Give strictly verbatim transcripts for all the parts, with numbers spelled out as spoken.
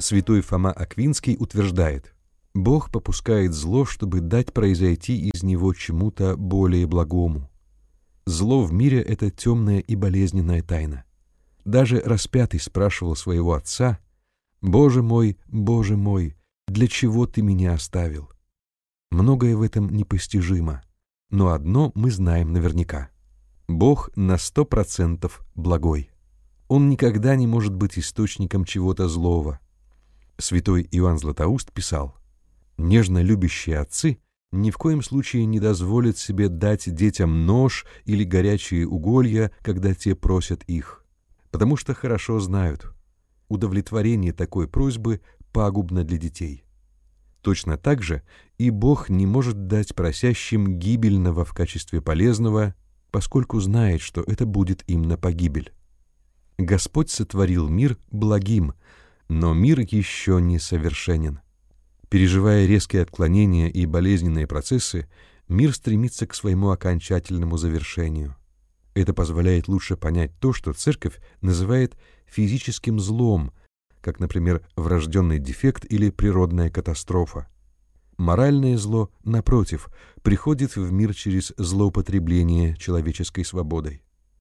Святой Фома Аквинский утверждает: Бог попускает зло, чтобы дать произойти из него чему-то более благому. Зло в мире — это темная и болезненная тайна. Даже распятый спрашивал своего отца: «Боже мой, Боже мой, для чего ты меня оставил?» Многое в этом непостижимо, но одно мы знаем наверняка: Бог на сто процентов благой. Он никогда не может быть источником чего-то злого. Святой Иоанн Златоуст писал: «Нежно любящие отцы ни в коем случае не дозволят себе дать детям нож или горячие уголья, когда те просят их, потому что хорошо знают, удовлетворение такой просьбы пагубно для детей. Точно так же и Бог не может дать просящим гибельного в качестве полезного, поскольку знает, что это будет им на погибель. Господь сотворил мир благим, но мир еще не совершенен. Переживая резкие отклонения и болезненные процессы, мир стремится к своему окончательному завершению. Это позволяет лучше понять то, что Церковь называет физическим злом, как, например, врожденный дефект или природная катастрофа. Моральное зло, напротив, приходит в мир через злоупотребление человеческой свободой.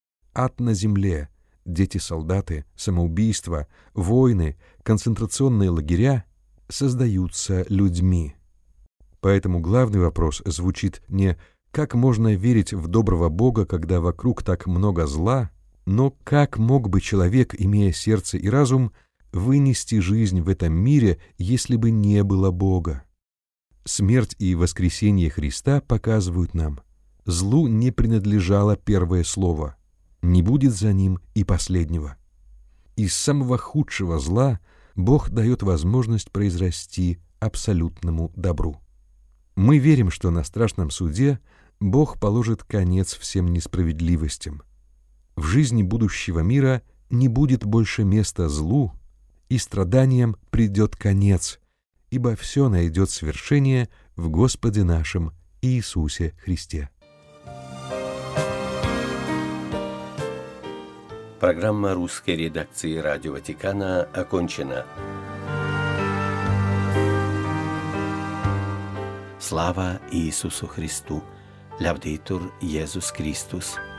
Ад на земле, дети-солдаты, самоубийства, войны, концентрационные лагеря создаются людьми. Поэтому главный вопрос звучит не «как можно верить в доброго Бога, когда вокруг так много зла?», но «как мог бы человек, имея сердце и разум, вынести жизнь в этом мире, если бы не было Бога?» Смерть и воскресение Христа показывают нам: злу не принадлежало первое слово, не будет за ним и последнего. Из самого худшего зла Бог дает возможность произрасти абсолютному добру. Мы верим, что на страшном суде Бог положит конец всем несправедливостям. В жизни будущего мира не будет больше места злу, и страданиям придет конец, ибо все найдет свершение в Господе нашем Иисусе Христе. Программа русской редакции Радио Ватикана окончена. Слава Иисусу Христу! Лявдетур Иисус Христос!